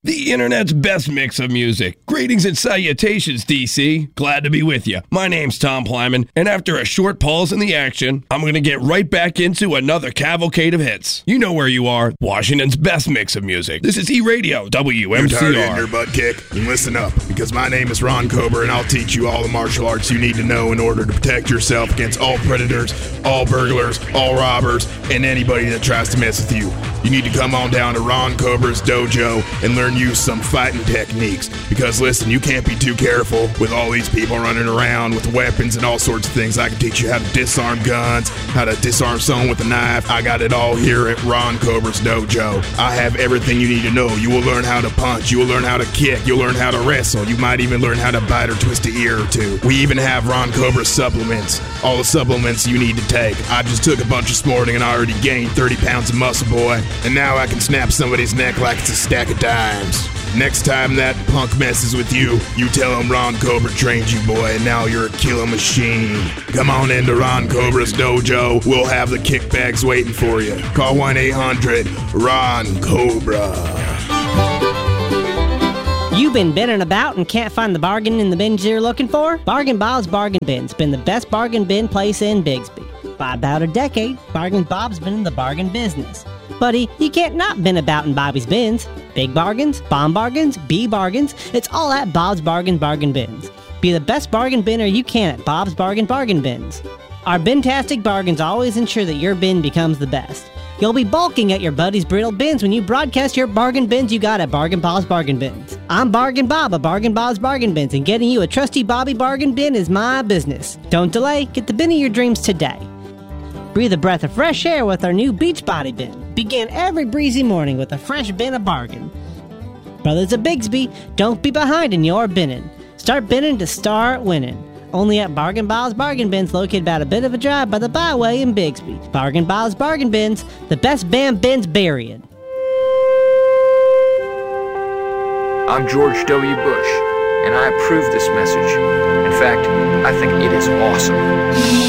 The internet's best mix of music. Greetings and salutations, DC. Glad to be with you. My name's Tom Plyman, and after a short pause in the action, I'm going to get right back into another cavalcade of hits. You know where you are. Washington's best mix of music. This is E-Radio, WMCR. You're tired of getting your butt kicked? Then listen up, because my name is Ron Cobra, and I'll teach you all the martial arts you need to know in order to protect yourself against all predators, all burglars, all robbers, and anybody that tries to mess with you. You need to come on down to Ron Cobra's dojo and learn you some fighting techniques. Because listen, you can't be too careful with all these people running around with weapons and all sorts of things. I can teach you how to disarm guns, how to disarm someone with a knife. I got it all here at Ron Cobra's dojo. I have everything you need to know. You will learn how to punch, you will learn how to kick, you'll learn how to wrestle. You might even learn how to bite or twist an ear or two. We even have Ron Cobra supplements, all the supplements you need to take. I just took a bunch this morning and I already gained 30 pounds of muscle, boy. And now I can snap somebody's neck like it's a stack of dimes. Next time that punk messes with you, you tell him Ron Cobra trained you, boy, and now you're a killer machine. Come on into Ron Cobra's dojo. We'll have the kickbacks waiting for you. Call 1-800-RON-COBRA. You've been binning about and can't find the bargain in the bins you're looking for? Bargain Bob's Bargain Bin's been the best bargain bin place in Bigsby. By about a decade, Bargain Bob's been in the bargain business. Buddy, you can't not bin about in Bobby's Bins. Big bargains, bomb bargains, bee bargains, it's all at Bob's Bargain Bins. Be the best bargain binner you can at Bob's Bargain Bins. Our bintastic bargains always ensure that your bin becomes the best. You'll be bulking at your buddy's brittle bins when you broadcast your bargain bins you got at Bargain Bob's Bargain Bins. I'm Bargain Bob of Bargain Bob's Bargain Bins, and getting you a trusty Bobby bargain bin is my business. Don't delay, get the bin of your dreams today. Breathe a breath of fresh air with our new Beachbody bin. Begin every breezy morning with a fresh bin of bargain. Brothers of Bigsby, don't be behind in your binning. Start binning to start winning. Only at Bargain Bob's Bargain Bins, located about a bit of a drive by the Byway in Bigsby. Bargain Bob's Bargain Bins, the best bam bins buried. I'm George W. Bush, and I approve this message. In fact, I think it is awesome.